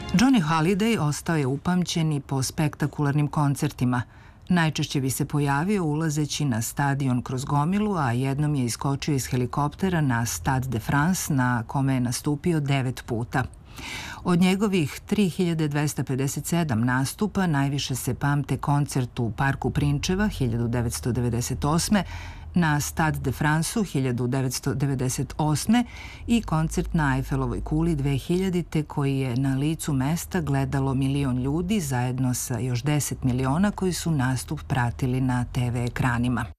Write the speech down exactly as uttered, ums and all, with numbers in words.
Johnny Hallyday ostao je upamćen i po spektakularnim koncertima. Najčešće bi se pojavio ulazeći na stadion kroz gomilu, a jednom je iskočio iz helikoptera na Stade de France, na kome je nastupio devet puta. Od njegovih tri hiljade dvesta pedeset sedam nastupa najviše se pamte koncert u Parku Prinčeva hiljadu devetsto devedeset osme, na Stade de France-u hiljadu devetsto devedeset osme i koncert na Ajfelovoj kuli dve hiljadite koji je na licu mesta gledalo milion ljudi zajedno sa još deset miliona koji su nastup pratili na te ve ekranima.